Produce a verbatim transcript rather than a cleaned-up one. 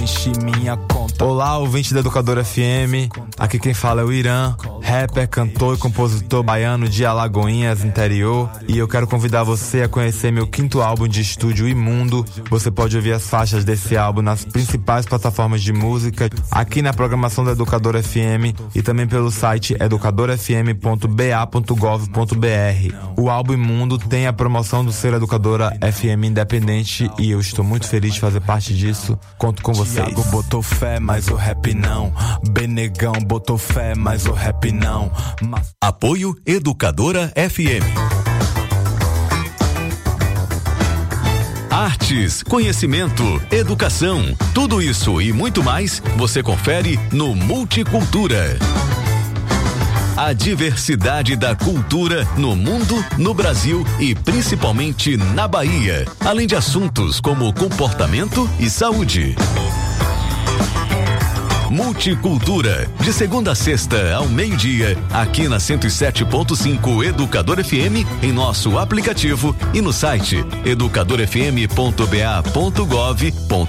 enche minha conta. Olá, ouvinte da Educadora F M. Aqui quem fala é o Irã, rapper, cantor e compositor baiano de Alagoinhas, interior. E eu quero convidar você a conhecer meu quinto álbum de estúdio, Imundo. Você pode ouvir as faixas desse álbum nas principais plataformas de música, aqui na programação da Educadora F M e também pelo site educadora f m ponto b a ponto gov ponto b r. O álbum Imundo tem a promoção do selo Educadora F M Independente e eu estou muito feliz de fazer parte disso. Conto com vocês. Thiago botou fé, mas o rap não. Benegão botou fé, mas o rap não. Mas... Apoio Educadora F M. Artes, conhecimento, educação, tudo isso e muito mais você confere no Multicultura. A diversidade da cultura no mundo, no Brasil e principalmente na Bahia, além de assuntos como comportamento e saúde. Multicultura, de segunda a sexta ao meio-dia, aqui na cento e sete ponto cinco Educador F M, em nosso aplicativo e no site educador f m ponto b a ponto gov ponto br.